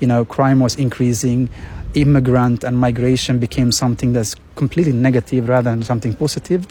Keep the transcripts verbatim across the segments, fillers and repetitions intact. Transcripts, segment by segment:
you know, crime was increasing, immigrant and migration became something that's completely negative rather than something positive.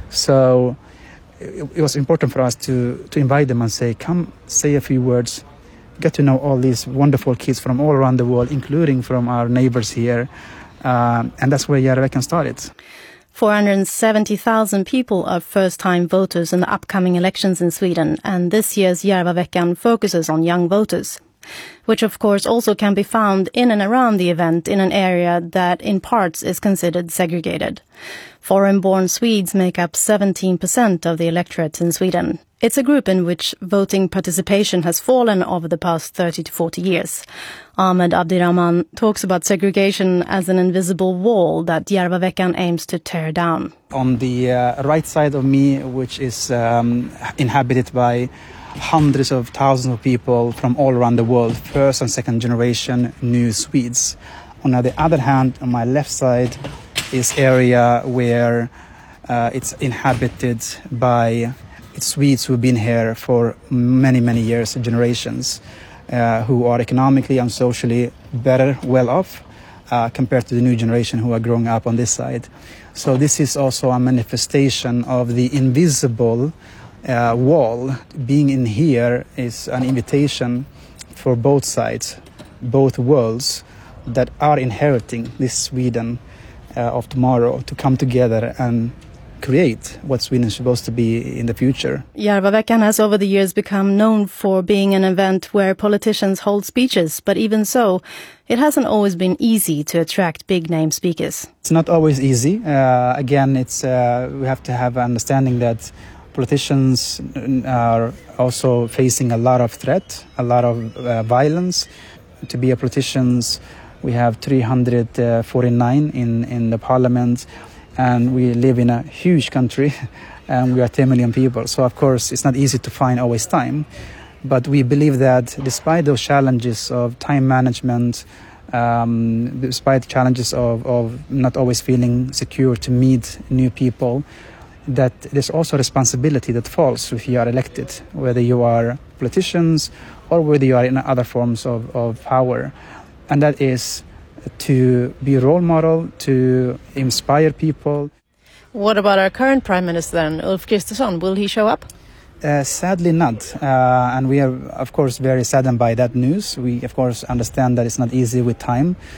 So it, it was important for us to, to invite them and say, come say a few words, get to know all these wonderful kids from all around the world, including from our neighbors here. Um, and that's where Järvaveckan started. four hundred seventy thousand people are first-time voters in the upcoming elections in Sweden, and this year's Järvaveckan focuses on young voters, which of course also can be found in and around the event in an area that in parts is considered segregated. Foreign-born Swedes make up seventeen percent of the electorate in Sweden. It's a group in which voting participation has fallen over the past thirty to forty years. Ahmed Abdirahman talks about segregation as an invisible wall that Järvaveckan aims to tear down. On the uh, right side of me, which is um, inhabited by hundreds of thousands of people from all around the world, first and second generation new Swedes. On the other hand, on my left side is area where uh, it's inhabited by Swedes who have been here for many, many years, generations, uh, who are economically and socially better, well off, uh, compared to the new generation who are growing up on this side. So this is also a manifestation of the invisible uh, wall. Being in here is an invitation for both sides, both worlds that are inheriting this Sweden uh, of tomorrow to come together and create what Sweden is supposed to be in the future. Järvaveckan has over the years become known for being an event where politicians hold speeches, but even so, it hasn't always been easy to attract big-name speakers. It's not always easy. Uh, again, it's uh, we have to have an understanding that politicians are also facing a lot of threat, a lot of uh, violence. To be a politician, we have three hundred forty-nine in, in the parliament, and we live in a huge country, and we are ten million people. So, of course, it's not easy to find always time. But we believe that despite those challenges of time management, um, despite challenges of, of not always feeling secure to meet new people, that there's also a responsibility that falls if you are elected, whether you are politicians or whether you are in other forms of, of power. And that is to be a role model, to inspire people. What about our current Prime Minister then, Ulf Kristersson? Will he show up? Uh, sadly not. Uh, and we are, of course, very saddened by that news. We, of course, understand that it's not easy with time.